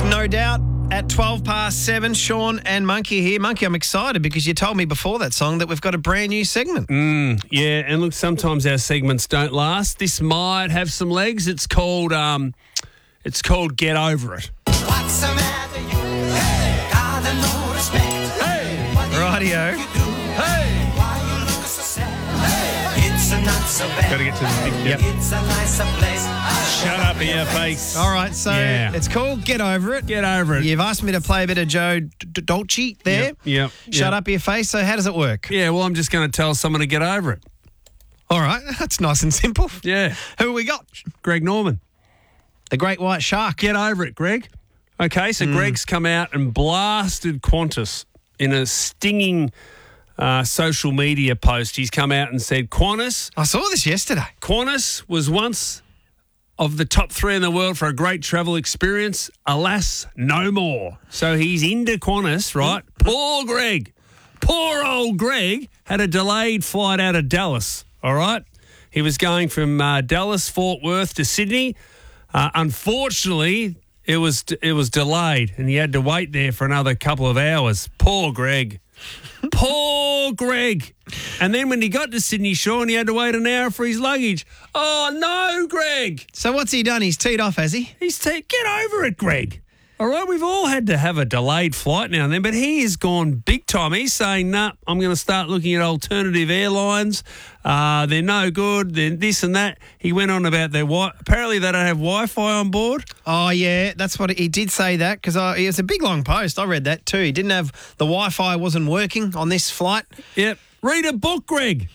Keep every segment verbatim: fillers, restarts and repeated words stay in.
No Doubt at twelve past seven. Sean and Monkey here. Monkey, I'm excited because you told me before that song that we've got a brand new segment. Mm, yeah, and look, sometimes our segments don't last. This might have some legs. It's called, um, it's called Get Over It. What's the matter, you? Hey, gotta no respect. Hey, Radio. Hey, why you look so sad? Hey, it's a not so bad. Got to get to the big Yep. It's a nicer place. Shut up in your face. All right, so Yeah. it's called Get Over It. Get over it. You've asked me to play a bit of Joe D- D- Dolce there. Yep, yep, Shut yep. up your face. So how does it work? Yeah, well, I'm just going to tell someone to get over it. All right, that's nice and simple. Yeah. Who we got? Greg Norman. The Great White Shark. Get over it, Greg. Okay, so Greg's come out and blasted Qantas in a stinging uh, social media post. He's come out and said, Qantas, I saw this yesterday. Qantas was once of the top three in the world for a great travel experience. Alas, no more. So he's into Qantas, right? Poor Greg. Poor old Greg had a delayed flight out of Dallas, all right? He was going from uh, Dallas, Fort Worth to Sydney. Uh, unfortunately, it was it was delayed and he had to wait there for another couple of hours. Poor Greg. Poor Greg. And then when he got to Sydney, Sean, he had to wait an hour for his luggage. Oh, no, Greg. So what's he done? He's teed off, has he? He's t- Get over it, Greg. All right, we've all had to have a delayed flight now and then, but he has gone big time. He's saying, nah, I'm going to start looking at alternative airlines. Uh, they're no good. They're this and that. He went on about their wi- apparently they don't have Wi-Fi on board. Oh, yeah, that's what he did say that because it was a big, long post. I read that too. He didn't have the Wi-Fi wasn't working on this flight. Yep. Read a book, Greg.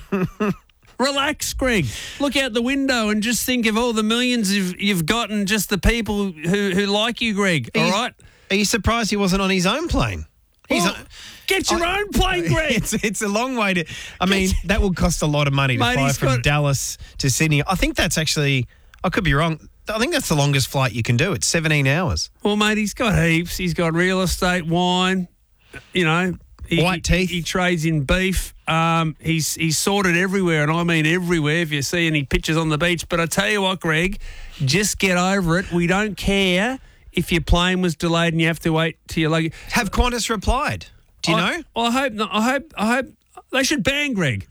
Relax, Greg. Look out the window and just think of all the millions you've, you've got and just the people who, who like you, Greg. All He's- right? Are you surprised he wasn't on his own plane? He's Well, on- get your I- own plane, Greg. It's, it's a long way to. I mean, that would cost a lot of money to Mate, fly he's from got- Dallas to Sydney. I think that's actually. I could be wrong. I think that's the longest flight you can do. It's seventeen hours. Well, mate, he's got heaps. He's got real estate, wine, you know. He, White he- teeth. He, trades in beef. Um, he's he's sorted everywhere, and I mean everywhere if you see any pictures on the beach. But I tell you what, Greg, just get over it. We don't care if your plane was delayed and you have to wait till your luggage. Have Qantas replied? Do you I, know? I hope not. I hope. I hope they should ban Greg.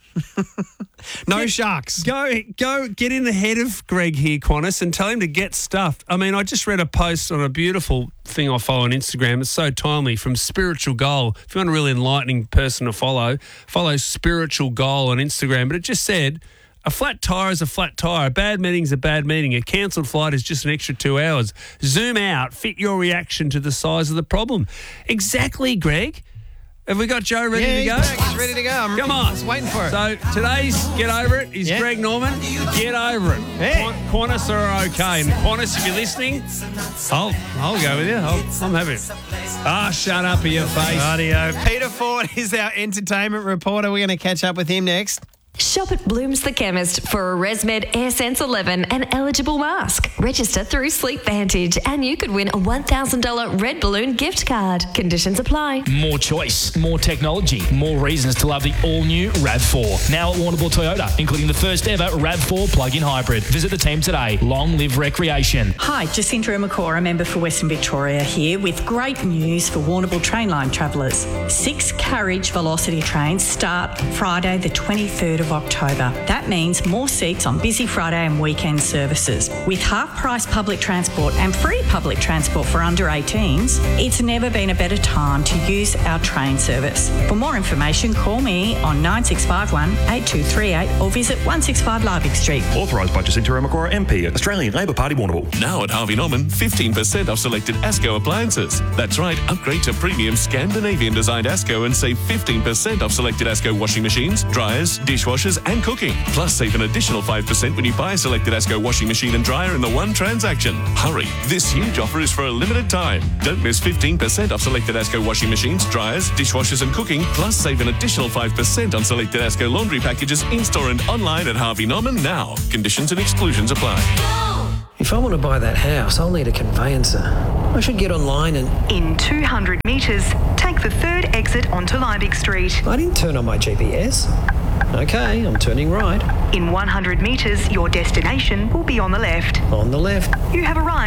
No sharks. Go, go, get in the head of Greg here, Qantas, and tell him to get stuffed. I mean, I just read a post on a beautiful thing I follow on Instagram. It's so timely from Spiritual Goal. If you want a really enlightening person to follow, follow Spiritual Goal on Instagram. But it just said, a flat tyre is a flat tyre. A bad meeting is a bad meeting. A cancelled flight is just an extra two hours. Zoom out. Fit your reaction to the size of the problem. Exactly, Greg. Have we got Joe ready Yeah, to he's go? back. He's ready to go. I'm Come on. just waiting for it. So today's Get Over It is Yeah. Greg Norman. Get over it. Hey. Qan- Qantas are okay. And Qantas, if you're listening, I'll, I'll go with you. I'll, I'm happy. Ah, shut up in your face. Radio. Peter Ford is our entertainment reporter. We're going to catch up with him next. Shop at Blooms the Chemist for a ResMed AirSense eleven and eligible mask. Register through Sleep Vantage and you could win a one thousand dollars Red Balloon gift card. Conditions apply. More choice, more technology, more reasons to love the all-new RAV four. Now at Warrnambool Toyota, including the first ever RAV four plug-in hybrid. Visit the team today. Long live recreation. Hi, Jacinta Umakora, member for Western Victoria here with great news for Warrnambool train line travellers. Six carriage velocity trains start Friday the twenty-third of October. That means more seats on busy Friday and weekend services. With half-price public transport and free public transport for under eighteens, it's never been a better time to use our train service. For more information, call me on nine six five one, eight two three eight or visit one sixty-five Liebig Street. Authorised by Jacinta Umakora M P, Australian Labor Party, Warrnambool. Now at Harvey Norman, fifteen percent off selected ASCO appliances. That's right, upgrade to premium Scandinavian designed ASCO and save fifteen percent off selected ASCO washing machines, dryers, dishwashers and cooking. Plus save an additional five percent when you buy a selected ASCO washing machine and dryer in the one transaction. Hurry, this huge offer is for a limited time. Don't miss fifteen percent off selected ASCO washing machines, dryers, dishwashers and cooking. Plus save an additional five percent on selected ASCO laundry packages in-store and online at Harvey Norman now. Conditions and exclusions apply. If I want to buy that house, I'll need a conveyancer. I should get online and... In two hundred metres, take the third exit onto Liebig Street. I didn't turn on my G P S. Okay, I'm turning right. In one hundred metres, your destination will be on the left. On the left. You have arrived at your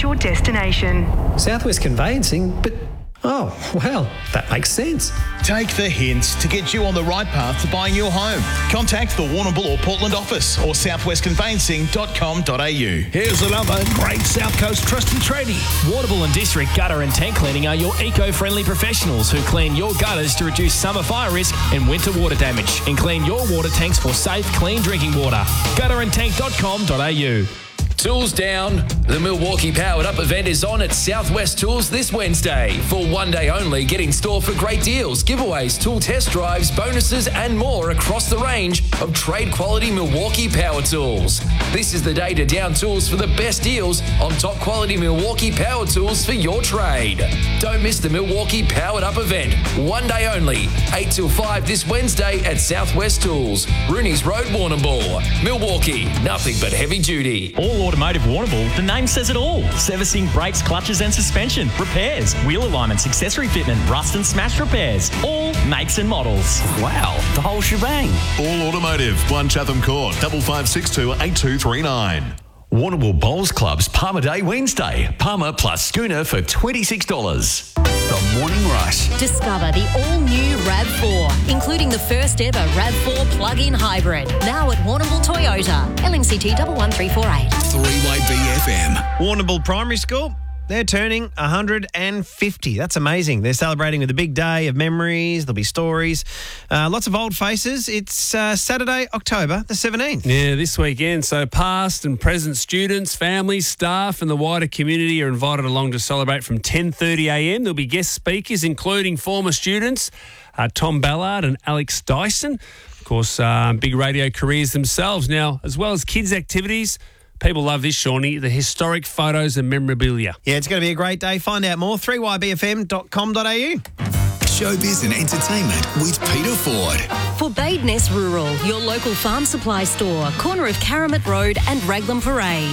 your destination. Southwest Conveyancing, but oh, well, that makes sense. Take the hints to get you on the right path to buying your home. Contact the Warrnambool or Portland office or southwest conveyancing dot com dot a u. Here's another great South Coast trusted tradie. Warrnambool and District Gutter and Tank Cleaning are your eco-friendly professionals who clean your gutters to reduce summer fire risk and winter water damage, and clean your water tanks for safe, clean drinking water. gutter and tank dot com dot a u. Tools down. The Milwaukee Powered Up event is on at Southwest Tools this Wednesday. For one day only, get in store for great deals, giveaways, tool test drives, bonuses and more across the range of trade quality Milwaukee power tools. This is the day to down tools for the best deals on top quality Milwaukee power tools for your trade. Don't miss the Milwaukee Powered Up event. One day only, eight till five this Wednesday at Southwest Tools, Rooney's Road, Warrnambool. Milwaukee, nothing but heavy duty. All Automotive Warrnambool, the name says it all. Servicing brakes, clutches and suspension, repairs, wheel alignments, accessory fitment, rust and smash repairs. All makes and models. Wow, the whole shebang. All Automotive, one Chatham Court, double five six two eight two three nine. Warrnambool Bowls Club's Palmer Day Wednesday. Palmer plus schooner for twenty-six dollars. The Morning Rush. Discover the all-new RAV four, including the first ever RAV four plug-in hybrid. Now at Warrnambool Toyota. L M C T one one three four eight. three Y B F M. Warrnambool Primary School. They're turning one hundred fifty. That's amazing. They're celebrating with a big day of memories. There'll be stories. Uh, lots of old faces. It's uh, Saturday, October the seventeenth. Yeah, this weekend. So past and present students, families, staff and the wider community are invited along to celebrate from ten thirty a m. There'll be guest speakers, including former students, uh, Tom Ballard and Alex Dyson. Of course, uh, big radio careers themselves. Now, as well as kids' activities, people love this, Shawnee, the historic photos and memorabilia. Yeah, it's going to be a great day. Find out more, three y b f m dot com dot a u. Showbiz and entertainment with Peter Ford. For Badeness Rural, your local farm supply store, corner of Karamat Road and Raglan Parade.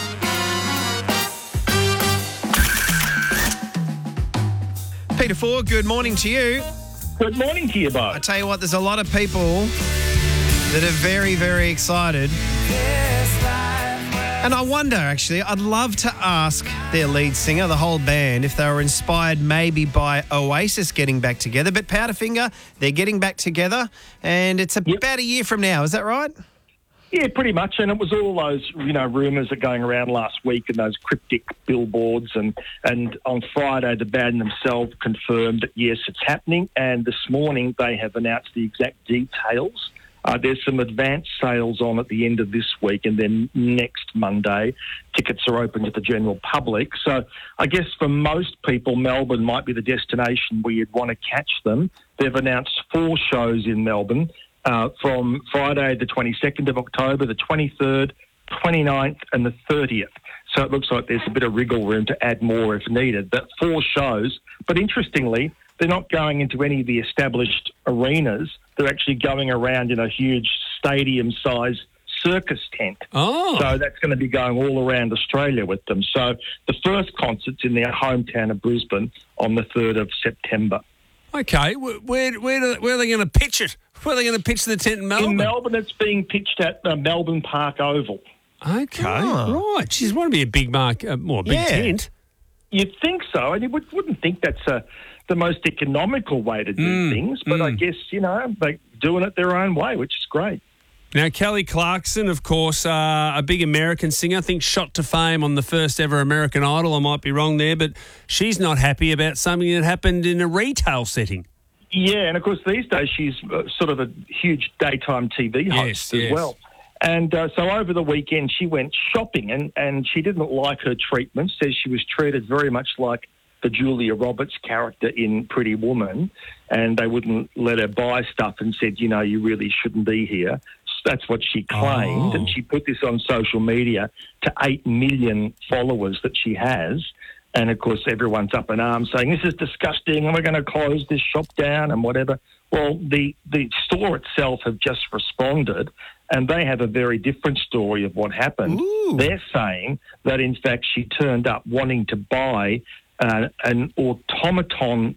Peter Ford, good morning to you. Good morning to you both. I tell you what, there's a lot of people that are very, very excited. And I wonder, actually, I'd love to ask their lead singer, the whole band, if they were inspired maybe by Oasis getting back together. But Powderfinger, they're getting back together, and it's about yep. a year from now. Is that right? Yeah, pretty much. And it was all those, you know, rumours that going around last week and those cryptic billboards. And, and on Friday, the band themselves confirmed that, yes, it's happening. And this morning, they have announced the exact details. Uh, there's some advanced sales on at the end of this week, and then next Monday, tickets are open to the general public. So I guess for most people, Melbourne might be the destination where you'd want to catch them. They've announced four shows in Melbourne uh, from Friday the twenty-second of October, the twenty-third, twenty-ninth and the thirtieth. So it looks like there's a bit of wriggle room to add more if needed. But four shows. But interestingly, they're not going into any of the established arenas. They're actually going around in a huge stadium-sized circus tent. Oh. So that's going to be going all around Australia with them. So the first concert's in their hometown of Brisbane on the third of September. Okay. Where, where, where, where are they going to pitch it? Where are they going to pitch the tent in Melbourne? In Melbourne, it's being pitched at the Melbourne Park Oval. Okay. Oh. Right. Geez, want to be a big mark, uh, more a big Yeah. tent. You'd think so, and you would, wouldn't think that's a, the most economical way to do Mm, things, but mm. I guess, you know, they're doing it their own way, which is great. Now, Kelly Clarkson, of course, uh, a big American singer, I think shot to fame on the first ever American Idol. I might be wrong there, but she's not happy about something that happened in a retail setting. Yeah, and of course these days she's uh, sort of a huge daytime T V host Yes, as yes. well. And uh, so over the weekend she went shopping and, and she didn't like her treatment, says she was treated very much like the Julia Roberts character in Pretty Woman, and they wouldn't let her buy stuff and said, you know, you really shouldn't be here. That's what she claimed, Oh. and she put this on social media to eight million followers that she has. And, of course, everyone's up in arms saying, this is disgusting and we're going to close this shop down and whatever. Well, the, the store itself have just responded, and they have a very different story of what happened. Ooh. They're saying that, in fact, she turned up wanting to buy uh, an automaton